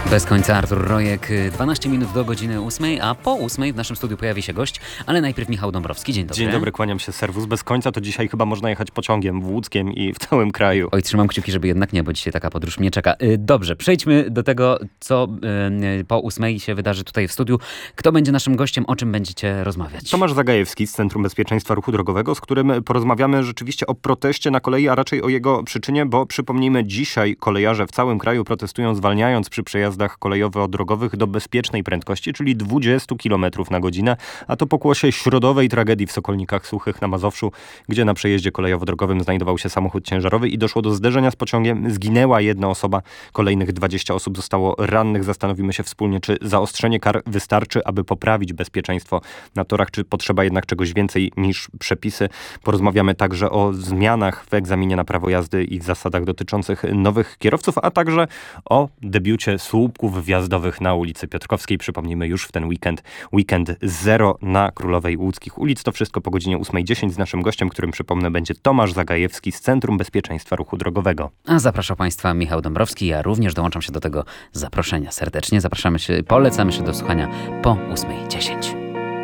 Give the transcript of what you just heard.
Bez końca Artur Rojek, 12 minut do godziny 8, a po 8 w naszym studiu pojawi się gość, ale najpierw Michał Dąbrowski. Dzień dobry. Dzień dobry, kłaniam się, serwus. Bez końca to dzisiaj chyba można jechać pociągiem w Łódzkiem i w całym kraju. Oj, trzymam kciuki, żeby jednak nie, bo dzisiaj taka podróż mnie czeka. Dobrze, przejdźmy do tego, co po 8 się wydarzy tutaj w studiu. Kto będzie naszym gościem, o czym będziecie rozmawiać? Tomasz Zagajewski z Centrum Bezpieczeństwa Ruchu Drogowego, z którym porozmawiamy rzeczywiście o proteście na kolei, a raczej o jego przyczynie, bo przypomnijmy, dzisiaj kolejarze w całym kraju protestują, zwalniając przy przejazdach kolejowo-drogowych do bezpiecznej prędkości, czyli 20 km na godzinę, a to pokłosie środowej tragedii w Sokolnikach Suchych na Mazowszu, gdzie na przejeździe kolejowo-drogowym znajdował się samochód ciężarowy i doszło do zderzenia z pociągiem. Zginęła jedna osoba, kolejnych 20 osób zostało rannych. Zastanowimy się wspólnie, czy zaostrzenie kar wystarczy, aby poprawić bezpieczeństwo na torach, czy potrzeba jednak czegoś więcej niż przepisy. Porozmawiamy także o zmianach w egzaminie na prawo jazdy i w zasadach dotyczących nowych kierowców, a także o debiucie słupków wjazdowych na ulicy Piotrkowskiej. Przypomnijmy, już w ten weekend zero na Królowej Łódzkich ulic. To wszystko po godzinie 8:10 z naszym gościem, którym przypomnę będzie Tomasz Zagajewski z Centrum Bezpieczeństwa Ruchu Drogowego. A zapraszam Państwa Michał Dąbrowski. Ja również dołączam się do tego zaproszenia serdecznie. Polecamy się do słuchania po 8:10.